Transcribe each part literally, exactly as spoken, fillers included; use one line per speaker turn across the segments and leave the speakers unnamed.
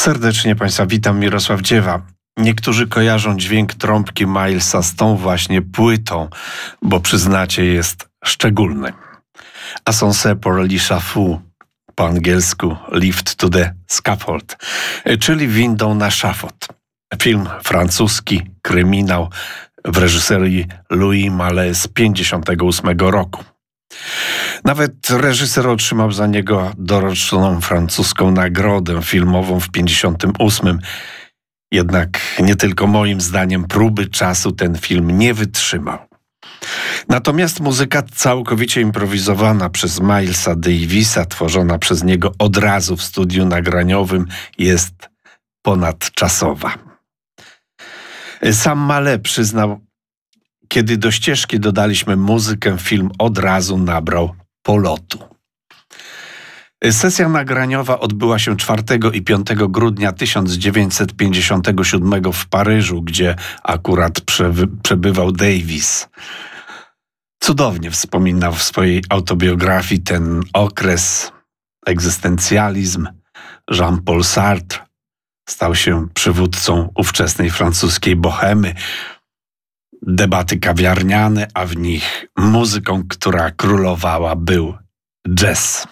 Serdecznie Państwa witam, Mirosław Dziewa. Niektórzy kojarzą dźwięk trąbki Milesa z tą właśnie płytą, bo przyznacie, jest szczególny. Ascenseur pour l'échafaud, po angielsku Lift to the Scaffold, czyli windą na szafot. Film francuski, kryminał w reżyserii Louis Malle z pięćdziesiątego ósmego roku. Nawet reżyser otrzymał za niego doroczną francuską nagrodę filmową w pięćdziesiątym ósmym. Jednak nie tylko moim zdaniem próby czasu ten film nie wytrzymał. Natomiast muzyka całkowicie improwizowana przez Milesa Davisa, tworzona przez niego od razu w studiu nagraniowym, jest ponadczasowa. Sam Malle przyznał: kiedy do ścieżki dodaliśmy muzykę, film od razu nabrał polotu. Sesja nagraniowa odbyła się czwartego i piątego grudnia tysiąc dziewięćset pięćdziesiątego siódmego w Paryżu, gdzie akurat przewy- przebywał Davis. Cudownie wspominał w swojej autobiografii ten okres. Egzystencjalizm. Jean-Paul Sartre stał się przywódcą ówczesnej francuskiej bohemy. Debaty kawiarniane, a w nich muzyką, która królowała, był jazz.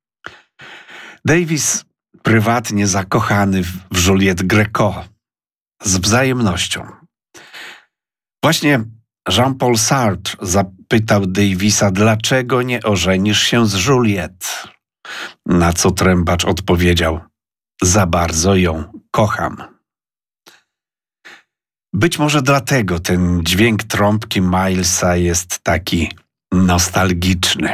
Davis, prywatnie zakochany w Juliette Gréco, z wzajemnością. Właśnie Jean-Paul Sartre zapytał Davisa, dlaczego nie ożenisz się z Juliette? Na co trębacz odpowiedział: za bardzo ją kocham. Być może dlatego ten dźwięk trąbki Milesa jest taki nostalgiczny.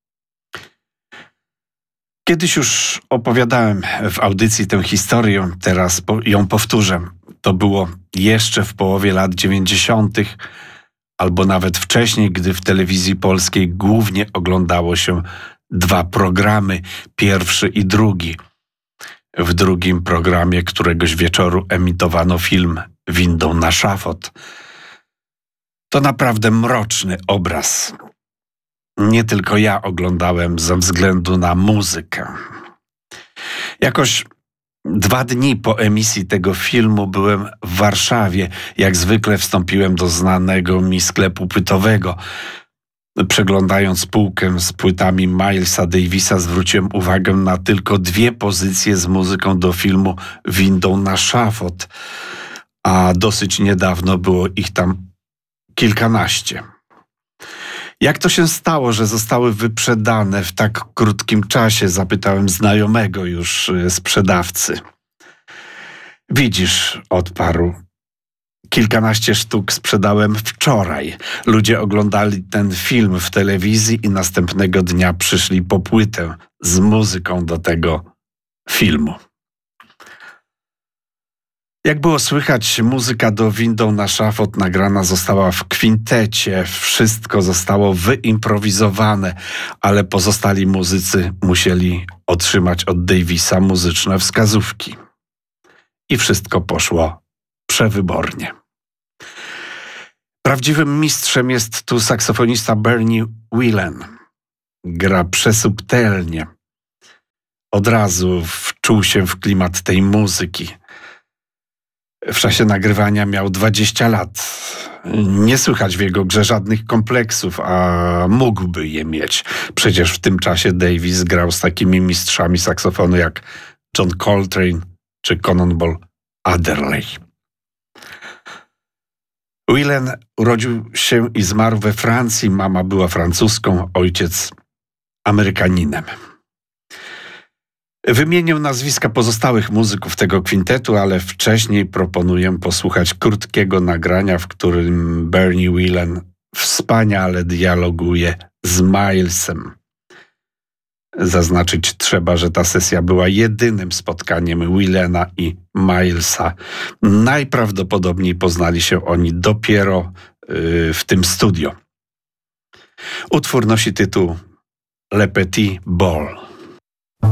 Kiedyś już opowiadałem w audycji tę historię, teraz ją powtórzę. To było jeszcze w połowie lat dziewięćdziesiątych, albo nawet wcześniej, gdy w telewizji polskiej głównie oglądało się dwa programy, pierwszy i drugi. W drugim programie któregoś wieczoru emitowano film Windą na szafot. To naprawdę mroczny obraz. Nie tylko ja oglądałem ze względu na muzykę. Jakoś dwa dni po emisji tego filmu byłem w Warszawie. Jak zwykle wstąpiłem do znanego mi sklepu płytowego. Przeglądając półkę z płytami Milesa Davisa, zwróciłem uwagę na tylko dwie pozycje z muzyką do filmu Windą na szafot, a dosyć niedawno było ich tam kilkanaście. Jak to się stało, że zostały wyprzedane w tak krótkim czasie? Zapytałem znajomego już sprzedawcy. Widzisz, odparł, kilkanaście sztuk sprzedałem wczoraj. Ludzie oglądali ten film w telewizji i następnego dnia przyszli po płytę z muzyką do tego filmu. Jak było słychać, muzyka do Windą na szafot nagrana została w kwintecie. Wszystko zostało wyimprowizowane, ale pozostali muzycy musieli otrzymać od Davisa muzyczne wskazówki. I wszystko poszło przewybornie. Prawdziwym mistrzem jest tu saksofonista Bernie Whelan. Gra przesubtelnie. Od razu wczuł się w klimat tej muzyki. W czasie nagrywania miał dwadzieścia lat. Nie słychać w jego grze żadnych kompleksów, a mógłby je mieć. Przecież w tym czasie Davis grał z takimi mistrzami saksofonu jak John Coltrane czy Cannonball Adderley. Whelan urodził się i zmarł we Francji. Mama była Francuzką, ojciec Amerykaninem. Wymienię nazwiska pozostałych muzyków tego kwintetu, ale wcześniej proponuję posłuchać krótkiego nagrania, w którym Bernie Whelan wspaniale dialoguje z Milesem. Zaznaczyć trzeba, że ta sesja była jedynym spotkaniem Whelana i Milesa. Najprawdopodobniej poznali się oni dopiero yy, w tym studio. Utwór nosi tytuł Le Petit Bal.